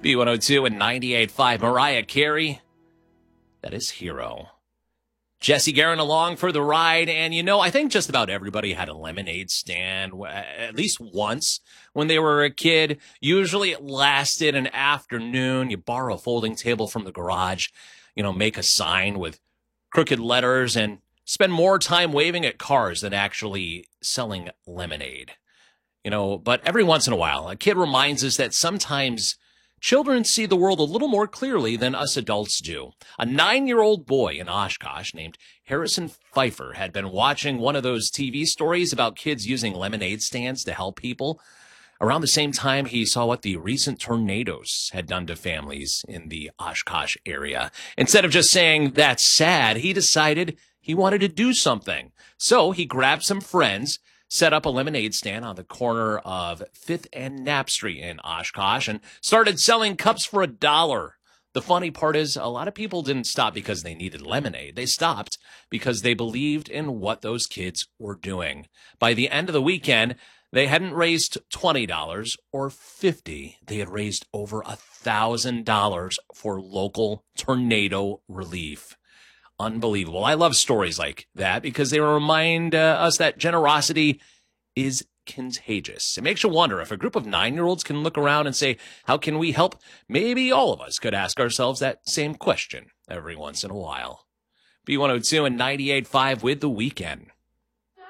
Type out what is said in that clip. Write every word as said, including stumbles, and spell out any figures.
B one oh two and ninety-eight point five, Mariah Carey. That is Hero. Jesse Guerin along for the ride. And, you know, I think just about everybody had a lemonade stand at least once when they were a kid. Usually it lasted an afternoon. You borrow a folding table from the garage, you know, make a sign with crooked letters and spend more time waving at cars than actually selling lemonade. You know, but every once in a while, a kid reminds us that sometimes children see the world a little more clearly than us adults do. A nine-year-old boy in Oshkosh named Harrison Pfeiffer had been watching one of those T V stories about kids using lemonade stands to help people. Around the same time, he saw what the recent tornadoes had done to families in the Oshkosh area. Instead of just saying, "That's sad," he decided he wanted to do something. So he grabbed some friends, set up a lemonade stand on the corner of fifth and Knapp Street in Oshkosh, and started selling cups for a dollar. The funny part is a lot of people didn't stop because they needed lemonade. They stopped because they believed in what those kids were doing. By the end of the weekend, they hadn't raised twenty dollars or fifty dollars. They had raised over one thousand dollars for local tornado relief. Unbelievable. I love stories like that because they remind uh, us that generosity is contagious. It makes you wonder if a group of nine-year-olds can look around and say, how can we help? Maybe all of us could ask ourselves that same question every once in a while. B one oh two and ninety-eight point five with The Weekend.